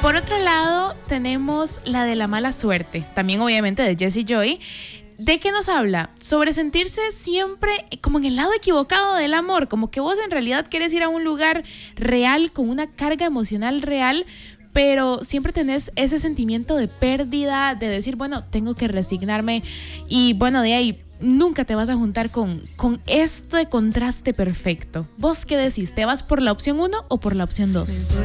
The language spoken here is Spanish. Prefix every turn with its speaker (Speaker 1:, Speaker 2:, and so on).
Speaker 1: Por otro lado, tenemos la de la mala suerte, también obviamente de Jessie Joy. ¿De qué nos habla? Sobre sentirse siempre como en el lado equivocado del amor, como que vos en realidad querés ir a un lugar real con una carga emocional real, pero siempre tenés ese sentimiento de pérdida, de decir, bueno, tengo que resignarme y bueno, de ahí nunca te vas a juntar con este contraste perfecto. ¿Vos qué decís? ¿Te vas por la opción 1 o por la opción 2?